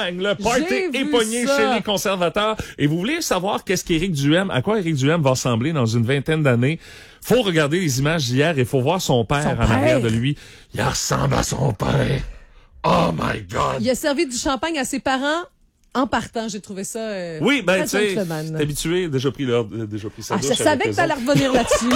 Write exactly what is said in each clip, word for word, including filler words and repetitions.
bang, le party J'ai est vu pogné ça. chez les conservateurs. Et vous voulez savoir qu'est-ce qu'Éric Duhem, à quoi Éric Duhem va ressembler dans une vingtaine d'années? Faut regarder les images d'hier et faut voir son père Son en père. arrière de lui. Il ressemble à son père. Oh my God! Il a servi du champagne à ses parents en partant. J'ai trouvé ça euh, Oui, ben très tu sais, gentleman. t'es habitué, déjà pris l'heure, déjà pris sa Ah, douche je savais avec que eux t'allais autres. revenir là-dessus.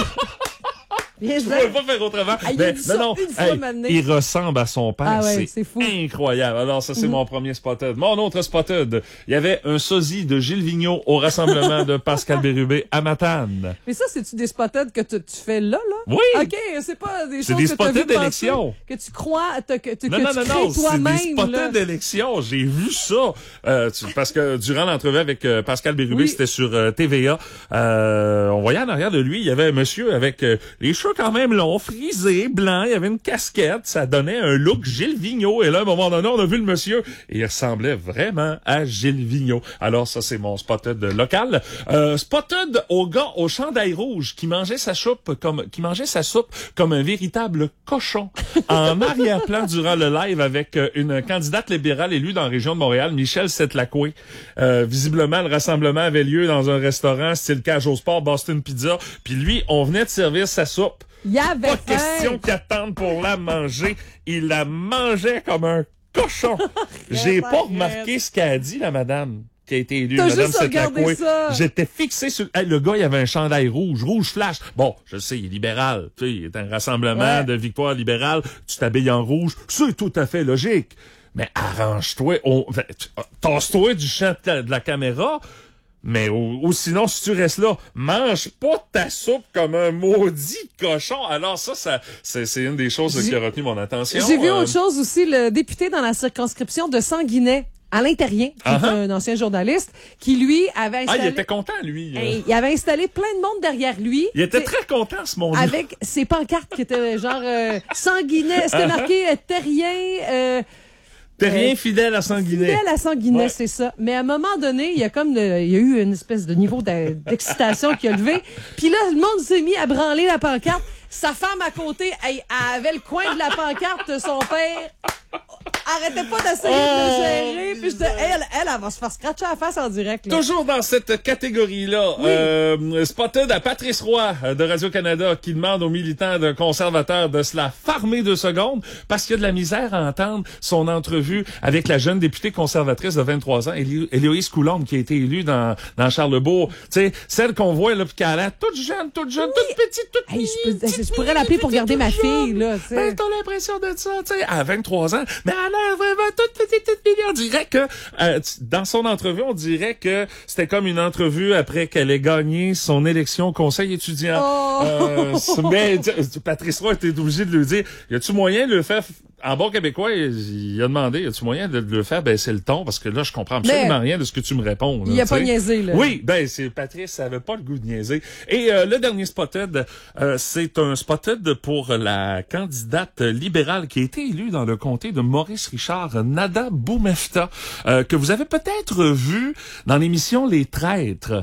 Bien Je sûr. pouvais pas faire autrement. Ah, il a Ben, dit non, ça non, une fois, hey, maintenant. il ressemble à son père. Ah ouais, c'est, c'est fou. incroyable. Alors, ça, c'est mm. mon premier spotted. Mon autre spotted, il y avait un sosie de Gilles Vigneault au rassemblement de Pascal Bérubé à Matane. Mais ça, c'est-tu des spotted que tu, tu fais là, là? Oui. OK, c'est pas des C'est choses des que t'as vu spotted d'élection. passer, que tu crois, te, que, tu- Non, que non, tu non, crées non, c'est toi-même, des spotted là. d'élection. J'ai vu ça. Euh, tu- parce que durant l'entrevue avec euh, Pascal Bérubé, Oui. c'était sur euh, T V A. Euh, on voyait en arrière de lui, il y avait un monsieur avec euh, les cheveux quand même longs, frisés, blancs. Il y avait une casquette. Ça donnait un look Gilles Vigneault. Et là, à un moment donné, on a vu le monsieur. Et il ressemblait vraiment à Gilles Vigneault. Alors, ça, c'est mon spotted local. Euh, spotted au gars au chandail rouge qui mangeait sa soupe comme, qui mangeait sa soupe comme un véritable cochon. En arrière-plan durant le live avec une candidate libérale élue dans la région de Montréal, Michel Setlacoué. Euh, visiblement, le rassemblement avait lieu dans un restaurant style Cage au Sport, Boston Pizza. Puis lui, on venait de servir sa soupe. Il y avait Pas de question qu'il attende pour la manger. Il la mangeait comme un cochon. J'ai pas remarqué ce qu'a dit la madame qui a été élue, T'as madame juste regardé Setlacoué. ça. J'étais fixé sur... Hey, le gars, il avait un chandail rouge, rouge flash. Bon, je sais, il est libéral. Tu sais, il est un rassemblement Ouais. de victoire libérale. Tu t'habilles en rouge. C'est tout à fait logique. Mais arrange-toi. On... Tasse-toi du champ de la caméra. Mais ou, ou sinon, si tu restes là, mange pas ta soupe comme un maudit cochon. Alors ça, ça c'est, c'est une des choses J'ai- qui a retenu mon attention. J'ai vu Euh, autre chose aussi, le député dans la circonscription de Sanguinet, Alain Terrien, qui Uh-huh. est un ancien journaliste, qui lui avait Ah, installé... il était content, lui. euh. Hey, il avait installé plein de monde derrière lui. Il était T'sais, très content, ce monde-là. avec ses pancartes qui étaient genre euh, Sanguinet, c'était marqué euh, Terrien... Euh, T'es rien euh, fidèle à Sanguinet. Fidèle à Sanguinet, Ouais. c'est ça. Mais à un moment donné, il y a comme de- il y a eu une espèce de niveau de- d'excitation qui a levé. Puis là, le monde s'est mis à branler la pancarte. Sa femme à côté, elle, elle avait le coin de la pancarte de son père. Arrêtait pas d'essayer de le gérer. Puis j'étais, elle, elle, elle va se faire scratcher la face en direct. Là. Toujours dans cette catégorie-là, Oui. euh, spotted à Patrice Roy euh, de Radio-Canada qui demande aux militants de conservateurs de se la farmer deux secondes parce qu'il y a de la misère à entendre son entrevue avec la jeune députée conservatrice de vingt-trois ans, Éli- Héloïse Coulombe, qui a été élue dans, dans Charlesbourg. Tu sais, celle qu'on voit là, puis qu'elle a l'air toute jeune, toute jeune, toute petite, toute Hey, je, peux- petite, je pourrais l'appeler pour garder ma toute jeune. fille, là, tu sais. Ben, t'as l'impression de ça, tu sais, à vingt-trois ans. Mais elle a l'air vraiment toute petite, toute petite. On dirait que, euh, tu- dans son entrevue, on dirait que c'était comme une entrevue après qu'elle ait gagné son élection au conseil étudiant. Oh! Euh, c'est- mais, tu- Patrice Roy était obligé de lui dire, y a-tu moyen de le faire, en bon québécois, il, il a demandé, y a-tu moyen de le faire baisser le ton? Parce que là, je comprends absolument Mais, rien de ce que tu me réponds. Là, il a tu pas sais. niaisé, là. Oui, ben, c'est, Patrice, ça avait pas le goût de niaiser. Et, euh, le dernier spotted, euh, c'est un spotted pour la candidate libérale qui a été élue dans le comté de Maurice-Richard, Nada Boumefta, euh, que vous avez peut-être vu dans l'émission Les Traîtres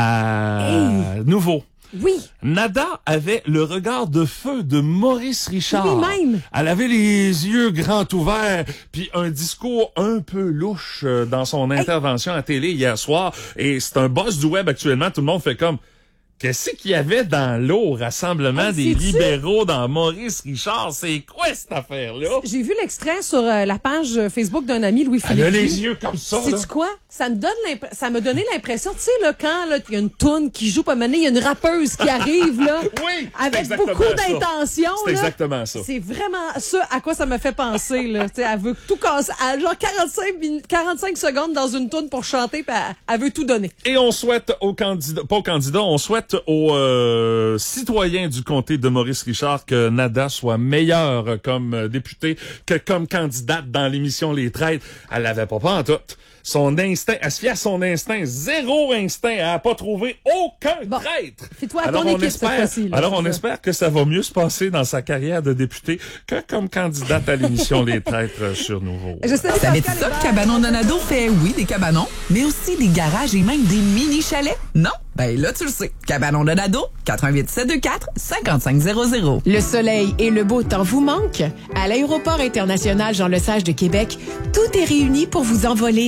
à Hey. Nouveau. Oui. Nada avait le regard de feu de Maurice Richard. Oui, même. Elle avait les yeux grands ouverts, puis un discours un peu louche euh, dans son intervention à télé hier soir. Et c'est un boss du web actuellement. Tout le monde fait comme... Qu'est-ce qu'il y avait dans l'eau au rassemblement Hey, des sais-tu? libéraux dans Maurice Richard? C'est quoi cette affaire-là? J'ai vu l'extrait sur euh, la page Facebook d'un ami, Elle Louis-Philippe. a les yeux comme ça, là. Sais-tu quoi? Ça me donne l'impression, ça me donnait l'impression, tu sais, là, quand, là, il y a une toune qui joue, pas mener, il y a une rappeuse qui arrive, là. Oui, c'est avec exactement beaucoup ça. d'intention, C'est là. exactement ça. C'est vraiment ça à quoi ça me fait penser, là. Tu sais, elle veut tout casser. Elle, genre quarante-cinq, min- quarante-cinq secondes dans une toune pour chanter, pis elle, elle veut tout donner. Et on souhaite aux candidats, pas aux candidats, on souhaite aux euh, citoyens du comté de Maurice-Richard que Nada soit meilleure comme euh, députée que comme candidate dans l'émission Les Traîtres. Elle l'avait pas pas en tout. Son instinct, elle se fie à son instinct, zéro instinct, elle a pas trouvé aucun Bon, traître. fais-toi à Alors ton on équipe cette espère, fois-ci, là, alors c'est on ça. espère que ça va mieux se passer dans sa carrière de députée que comme candidate à l'émission Les Traîtres sur Nouveau. Je sais, Savais-tu Pascal ça Hébert. que Cabanon Donado fait, oui, des cabanons, mais aussi des garages et même des mini-chalets? Non? Ben là, tu le sais. Cabanon Donado, quatre un huit sept deux quatre cinq cinq zéro zéro. Le soleil et le beau temps vous manquent? À l'aéroport international Jean-Lesage de Québec, tout est réuni pour vous envoler